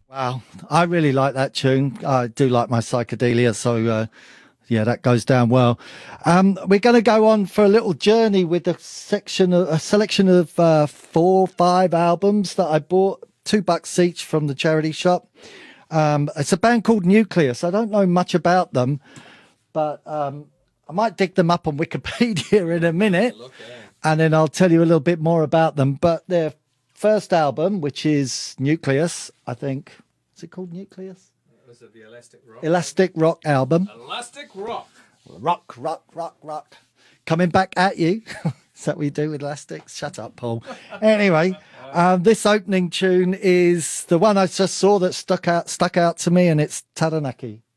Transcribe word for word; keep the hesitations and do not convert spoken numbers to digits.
Wow, I really like that tune. I do like my psychedelia, so uh, yeah, that goes down well. Um, we're going to go on for a little journey with a section, of, a selection of uh, four, five albums that I bought, two bucks each from the charity shop. Um, it's a band called Nucleus. I don't know much about them, but um, I might dig them up on Wikipedia in a minute, and then I'll tell you a little bit more about them. But their first album, which is Nucleus, I think, is it called Nucleus? Was it the Elastic Rock? Elastic Rock album. Elastic Rock. Rock, rock, rock, rock. Coming back at you. Is that what you do with elastics? Shut up, Paul. Anyway, um, this opening tune is the one I just saw that stuck out, stuck out to me, and it's Taranaki.